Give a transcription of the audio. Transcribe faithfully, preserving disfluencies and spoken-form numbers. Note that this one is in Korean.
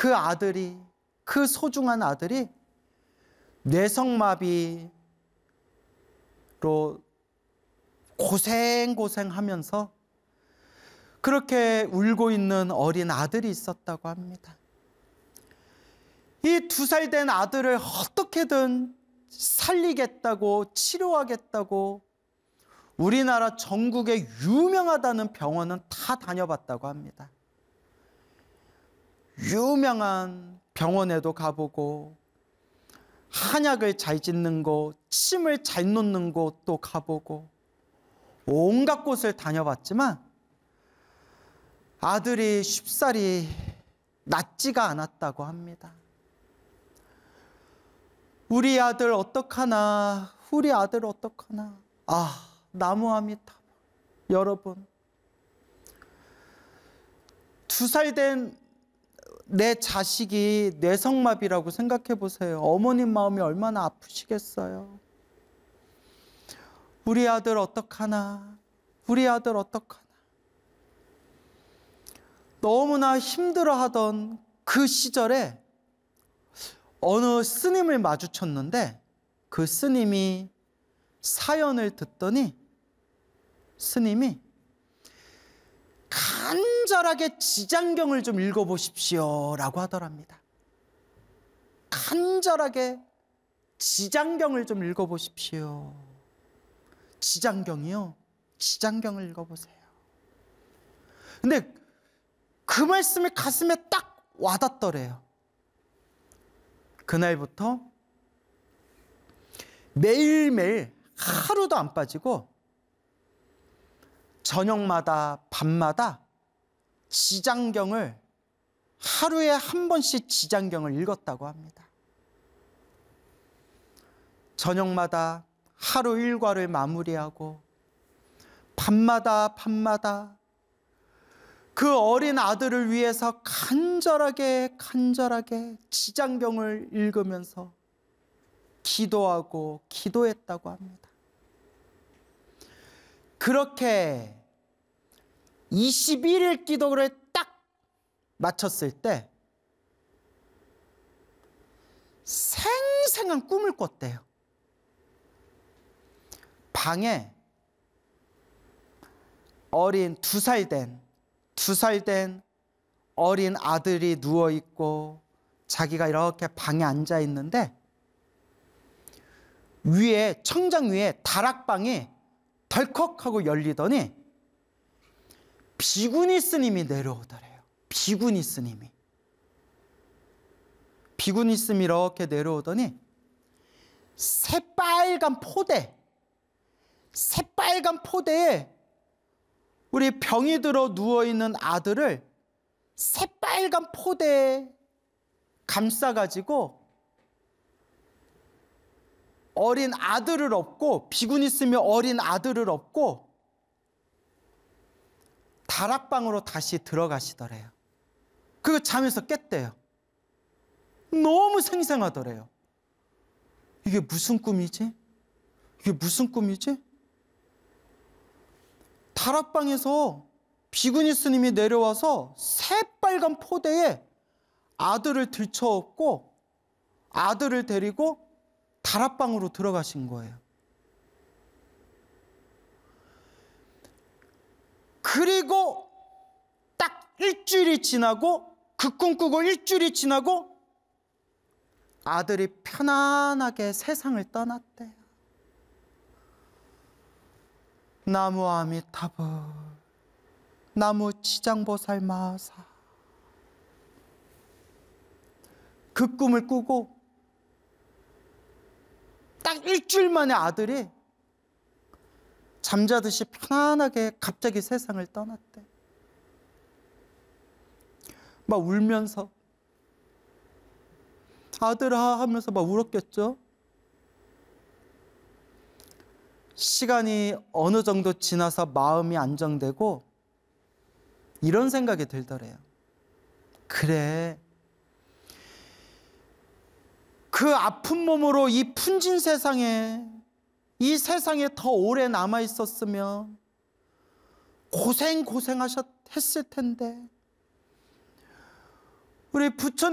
그 아들이, 그 소중한 아들이 뇌성마비로 고생고생하면서 그렇게 울고 있는 어린 아들이 있었다고 합니다. 이 두 살 된 아들을 어떻게든 살리겠다고, 치료하겠다고 우리나라 전국에 유명하다는 병원은 다 다녀봤다고 합니다. 유명한 병원에도 가보고 한약을 잘 짓는 곳, 침을 잘 놓는 곳도 가보고 온갖 곳을 다녀봤지만 아들이 쉽사리 낫지가 않았다고 합니다. 우리 아들 어떡하나, 우리 아들 어떡하나. 아, 나무아미타불. 여러분, 두 살 된 내 자식이 뇌성마비라고 생각해 보세요. 어머님 마음이 얼마나 아프시겠어요. 우리 아들 어떡하나, 우리 아들 어떡하나. 너무나 힘들어하던 그 시절에 어느 스님을 마주쳤는데 그 스님이 사연을 듣더니 스님이 간절하게 지장경을 좀 읽어보십시오 라고 하더랍니다. 간절하게 지장경을 좀 읽어보십시오. 지장경이요? 지장경을 읽어보세요. 근데 그 말씀이 가슴에 딱 와닿더래요. 그날부터 매일매일 하루도 안 빠지고 저녁마다 밤마다 지장경을 하루에 한 번씩 지장경을 읽었다고 합니다. 저녁마다 하루 일과를 마무리하고 밤마다 밤마다 그 어린 아들을 위해서 간절하게 간절하게 지장경을 읽으면서 기도하고 기도했다고 합니다. 그렇게 이십일 일 기도를 딱 마쳤을 때 생생한 꿈을 꿨대요. 방에 어린 두 살 된 두 살 된 어린 아들이 누워있고 자기가 이렇게 방에 앉아 있는데 위에 청장 위에 다락방이 덜컥하고 열리더니 비구니 스님이 내려오더래요. 비구니 스님이. 비구니 스님이 이렇게 내려오더니 새빨간 포대, 새빨간 포대에 우리 병이 들어 누워있는 아들을 새빨간 포대에 감싸가지고 어린 아들을 업고, 비구니 스님이 어린 아들을 업고 다락방으로 다시 들어가시더래요. 그리고 잠에서 깼대요. 너무 생생하더래요. 이게 무슨 꿈이지? 이게 무슨 꿈이지? 다락방에서 비구니 스님이 내려와서 새빨간 포대에 아들을 들쳐업고 아들을 데리고 다락방으로 들어가신 거예요. 그리고 딱 일주일이 지나고 그 꿈 꾸고 일주일이 지나고 아들이 편안하게 세상을 떠났대요. 나무 아미타불, 나무 지장보살 마사. 그 꿈을 꾸고 딱 일주일 만에 아들이 잠자듯이 편안하게 갑자기 세상을 떠났대. 막 울면서 아들아 하면서 막 울었겠죠. 시간이 어느 정도 지나서 마음이 안정되고 이런 생각이 들더래요. 그래, 그 아픈 몸으로 이 풍진 세상에, 이 세상에 더 오래 남아 있었으면 고생 고생하셨 했을 텐데 우리 부처님